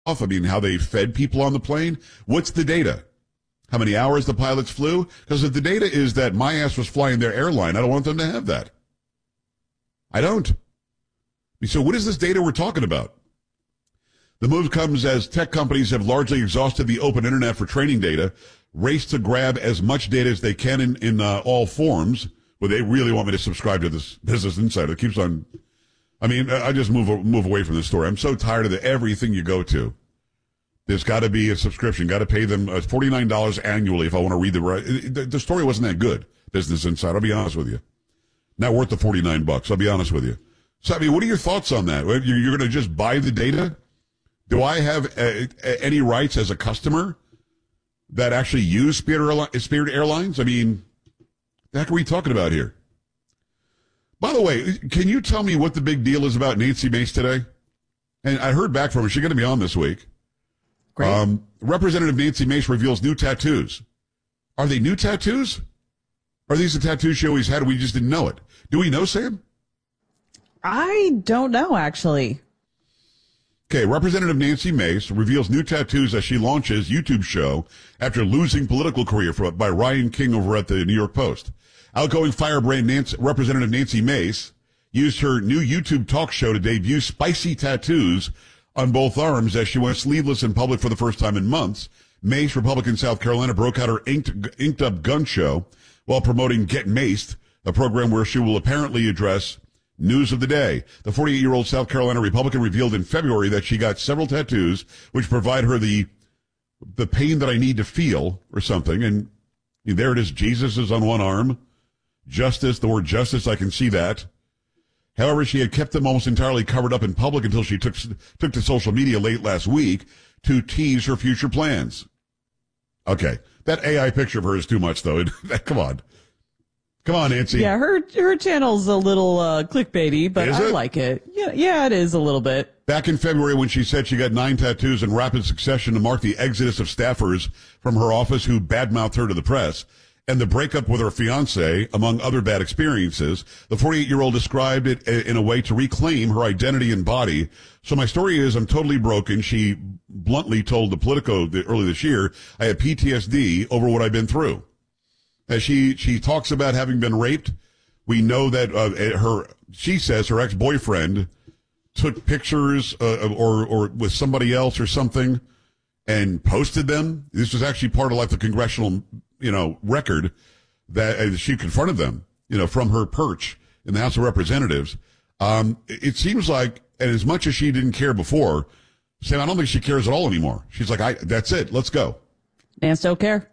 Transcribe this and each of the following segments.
I mean, how they fed people on the plane. What's the data? How many hours the pilots flew? Because if the data is that my ass was flying their airline, I don't want them to have that. I don't. So what is this data we're talking about? The move comes as tech companies have largely exhausted the open internet for training data, race to grab as much data as they can in all forms. Well, they really want me to subscribe to this Business Insider. It keeps on. I mean, I just move away from this story. I'm so tired of everything you go to. There's got to be a subscription. Got to pay them $49 annually if I want to read the story wasn't that good. Business Insider. I'll be honest with you. Not worth the $49. I'll be honest with you. So, I mean, what are your thoughts on that? You're going to just buy the data? Do I have any rights as a customer that actually use Spirit Airlines? I mean, the heck are we talking about here? By the way, can you tell me what the big deal is about Nancy Mace today? And I heard back from her. She's going to be on this week. Great. Representative Nancy Mace reveals new tattoos. Are they new tattoos? Are these the tattoos she always had? We just didn't know it. Do we know, Sam? I don't know, actually. Okay, Representative Nancy Mace reveals new tattoos as she launches YouTube show after losing political career by Ryan King over at the New York Post. Outgoing firebrand Representative Nancy Mace used her new YouTube talk show to debut spicy tattoos on both arms as she went sleeveless in public for the first time in months. Mace, Republican South Carolina, broke out her inked up gun show while promoting Get Maced, a program where she will apparently address news of the day. The 48-year-old South Carolina Republican revealed in February that she got several tattoos which provide her the pain that I need to feel or something. And there it is. Jesus is on one arm. Justice, the word justice, I can see that. However, she had kept them almost entirely covered up in public until she took to social media late last week to tease her future plans. Okay. That AI picture of her is too much, though. Come on. Come on, Nancy. Yeah, her channel's a little clickbaity, but I like it. Yeah, it is a little bit. Back in February when she said she got 9 tattoos in rapid succession to mark the exodus of staffers from her office who badmouthed her to the press, and the breakup with her fiancé, among other bad experiences, the 48-year-old described it in a way to reclaim her identity and body. So my story is, I'm totally broken. She bluntly told the Politico early this year, I had PTSD over what I've been through. As she talks about having been raped. We know that she says her ex-boyfriend took pictures or with somebody else or something and posted them. This was actually part of like the congressional record that she confronted them, from her perch in the House of Representatives. It seems like, and as much as she didn't care before, Sam, I don't think she cares at all anymore. She's like, that's it. Let's go. Nance don't care.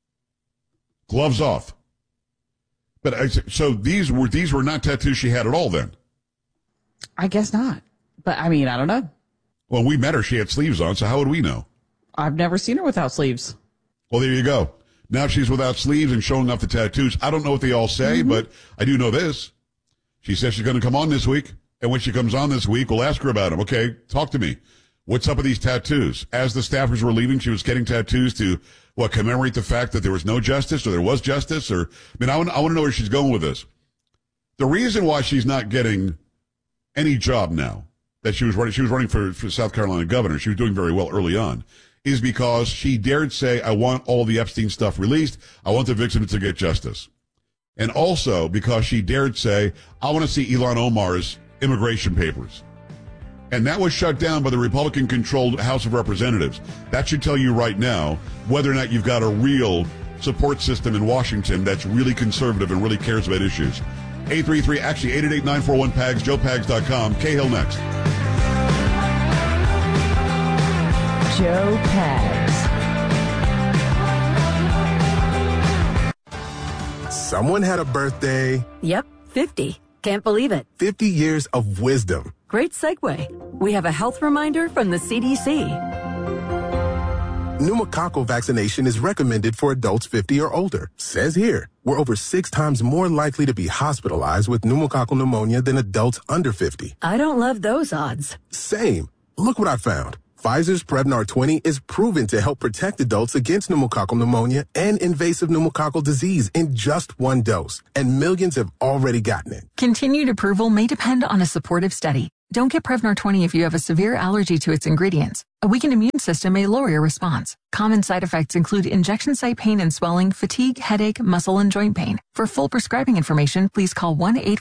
Gloves off. But so these were not tattoos she had at all then? I guess not. But I mean, I don't know. Well, we met her. She had sleeves on, so how would we know? I've never seen her without sleeves. Well, there you go. Now she's without sleeves and showing off the tattoos. I don't know what they all say, but I do know this. She says she's going to come on this week. And when she comes on this week, we'll ask her about them. Okay, talk to me. What's up with these tattoos? As the staffers were leaving, she was getting tattoos to, commemorate the fact that there was no justice or there was justice? Or, I want to know where she's going with this. The reason why she's not getting any job now, that she was running for South Carolina governor, she was doing very well early on, is because she dared say, I want all the Epstein stuff released. I want the victims to get justice. And also because she dared say, I want to see Ilhan Omar's immigration papers. And that was shut down by the Republican-controlled House of Representatives. That should tell you right now whether or not you've got a real support system in Washington that's really conservative and really cares about issues. 888-941-PAGS, joepags.com. Cahill next. Joe Pags. Someone had a birthday. Yep, 50. Can't believe it. 50 years of wisdom. Great segue. We have a health reminder from the CDC. Pneumococcal vaccination is recommended for adults 50 or older. Says here, we're over 6 times more likely to be hospitalized with pneumococcal pneumonia than adults under 50. I don't love those odds. Same. Look what I found. Pfizer's Prevnar 20 is proven to help protect adults against pneumococcal pneumonia and invasive pneumococcal disease in just 1 dose. And millions have already gotten it. Continued approval may depend on a supportive study. Don't get Prevnar 20 if you have a severe allergy to its ingredients. A weakened immune system may lower your response. Common side effects include injection site pain and swelling, fatigue, headache, muscle, and joint pain. For full prescribing information, please call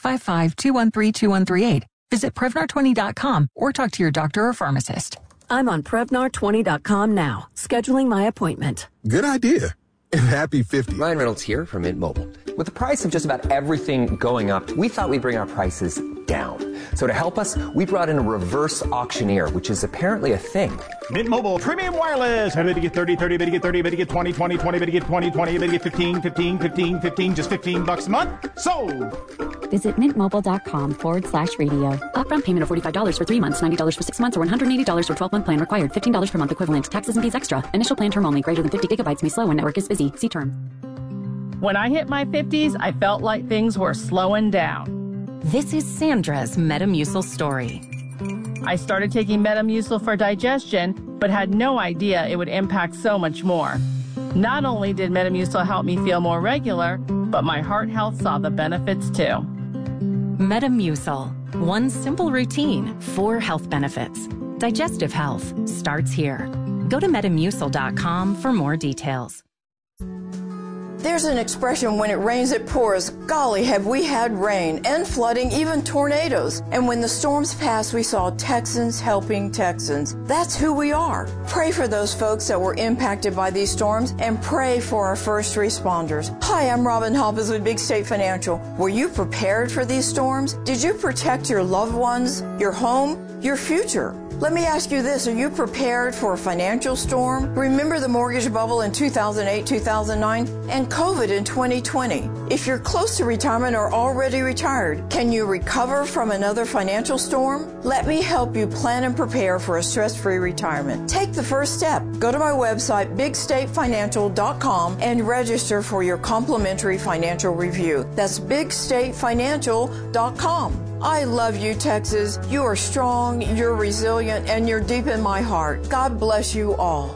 1-855-213-2138. Visit Prevnar20.com or talk to your doctor or pharmacist. I'm on Prevnar20.com now, scheduling my appointment. Good idea. And happy 50. Ryan Reynolds here from Mint Mobile. With the price of just about everything going up, we thought we'd bring our prices down. So to help us, we brought in a reverse auctioneer, which is apparently a thing. Mint Mobile Premium Wireless. How to get 30, 30, to get 30, to get 20, 20, 20, to get 20, 20, to get 15, 15, 15, 15, just $15 a month? Sold! Visit mintmobile.com/radio. Upfront payment of $45 for 3 months, $90 for 6 months, or $180 for 12-month plan required. $15 per month equivalent. Taxes and fees extra. Initial plan term only. Greater than 50 gigabytes may slow when network is busy. See term. When I hit my 50s, I felt like things were slowing down. This is Sandra's Metamucil story. I started taking Metamucil for digestion, but had no idea it would impact so much more. Not only did Metamucil help me feel more regular, but my heart health saw the benefits too. Metamucil. One simple routine, 4 health benefits. Digestive health starts here. Go to Metamucil.com for more details. There's an expression, when it rains, it pours. Golly, have we had rain and flooding, even tornadoes. And when the storms passed, we saw Texans helping Texans. That's who we are. Pray for those folks that were impacted by these storms and pray for our first responders. Hi, I'm Robin Hoppes with Big State Financial. Were you prepared for these storms? Did you protect your loved ones, your home, your future? Let me ask you this, are you prepared for a financial storm? Remember the mortgage bubble in 2008, 2009, and COVID in 2020. If you're close to retirement or already retired, can you recover from another financial storm? Let me help you plan and prepare for a stress-free retirement. Take the first step. Go to my website, bigstatefinancial.com, and register for your complimentary financial review. That's bigstatefinancial.com. I love you, Texas. You are strong, you're resilient, and you're deep in my heart. God bless you all.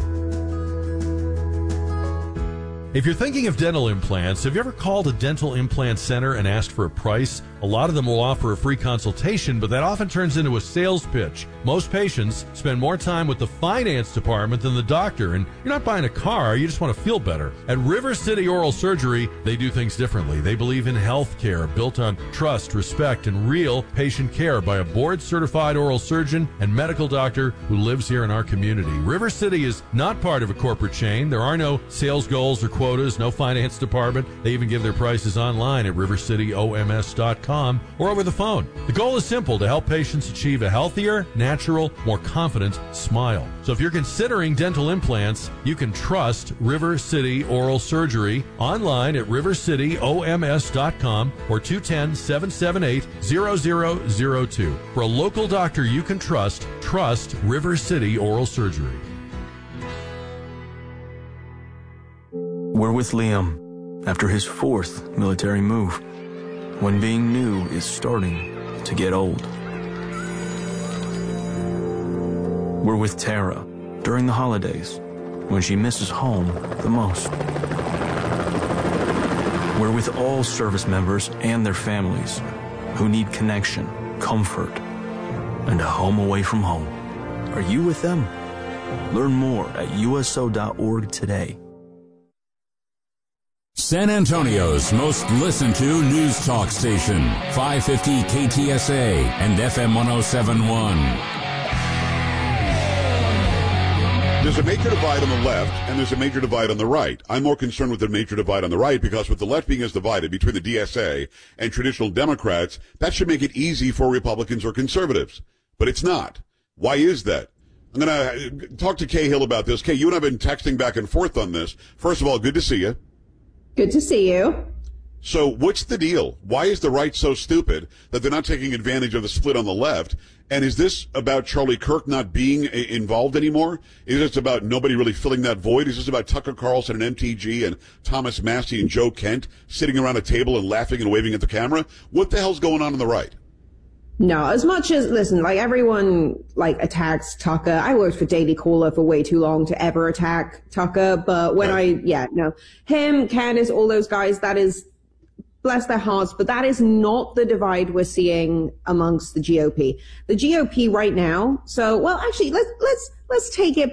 If you're thinking of dental implants, have you ever called a dental implant center and asked for a price? A lot of them will offer a free consultation, but that often turns into a sales pitch. Most patients spend more time with the finance department than the doctor, and you're not buying a car, you just want to feel better. At River City Oral Surgery, they do things differently. They believe in health care built on trust, respect, and real patient care by a board-certified oral surgeon and medical doctor who lives here in our community. River City is not part of a corporate chain. There are no sales goals or quotas, no finance department. They even give their prices online at rivercityoms.com or over the phone. The goal is simple, to help patients achieve a healthier, natural, more confident smile. So if you're considering dental implants, you can trust River City Oral Surgery online at rivercityoms.com or 210-778-0002. For a local doctor you can trust River City Oral Surgery. We're with Liam after his 4th military move, when being new is starting to get old. We're with Tara during the holidays, when she misses home the most. We're with all service members and their families who need connection, comfort, and a home away from home. Are you with them? Learn more at USO.org today. San Antonio's most listened to news talk station, 550 KTSA and FM 107.1. There's a major divide on the left, and there's a major divide on the right. I'm more concerned with the major divide on the right because with the left being as divided between the DSA and traditional Democrats, that should make it easy for Republicans or conservatives. But it's not. Why is that? I'm going to talk to Kay Hill about this. Kay, you and I have been texting back and forth on this. First of all, good to see you. Good to see you. So what's the deal? Why is the right so stupid that they're not taking advantage of the split on the left? And is this about Charlie Kirk not being involved anymore? Is this about nobody really filling that void? Is this about Tucker Carlson and MTG and Thomas Massey and Joe Kent sitting around a table and laughing and waving at the camera? What the hell's going on the right? No, as much as, listen, like everyone attacks Tucker. I worked for Daily Caller for way too long to ever attack Tucker. But when him, Candace, all those guys, that is, bless their hearts, but that is not the divide we're seeing amongst the GOP. The GOP right now. So, well, actually, let's let's take it